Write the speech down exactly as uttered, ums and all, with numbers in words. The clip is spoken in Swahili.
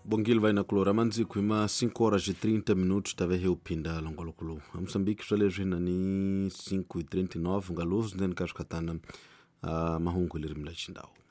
Bongil vai na Clora Manzi kuima cinco horas e trinta minutos tava eu pinda longolokulu. A Moçambique swalejo ni cinco e trinta e nove ngaluzo den kashkatana mahungu lirimla chindao.